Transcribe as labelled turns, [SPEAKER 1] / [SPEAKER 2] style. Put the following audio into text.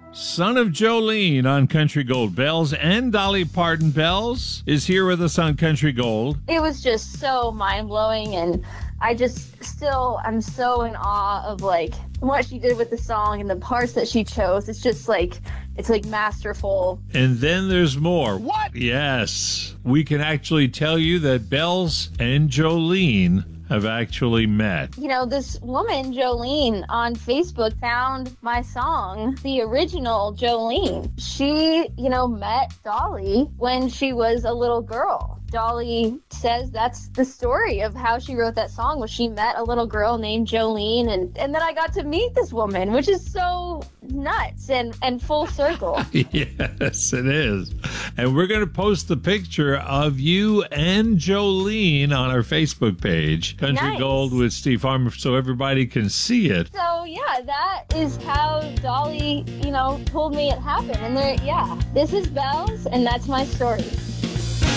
[SPEAKER 1] Son of Jolene on Country Gold. Bells and Dolly Parton. Bells is here with us on Country Gold.
[SPEAKER 2] It was just so mind-blowing, and I'm so in awe of like what she did with the song and the parts that she chose. It's just like, it's like masterful.
[SPEAKER 1] And then there's more. What? Yes. We can actually tell you that Bells and Jolene have actually met.
[SPEAKER 2] You know, this woman, Jolene, on Facebook found my song, the original Jolene. She, met Dolly when she was a little girl. Dolly says that's the story of how she wrote that song, was she met a little girl named Jolene, and then I got to meet this woman, which is so nuts and full circle.
[SPEAKER 1] Yes, it is. And we're going to post the picture of you and Jolene on our Facebook page, Country Gold with Steve Harmon, so everybody can see it.
[SPEAKER 2] So, yeah, that is how Dolly, told me it happened. And this is Bells, and that's my story.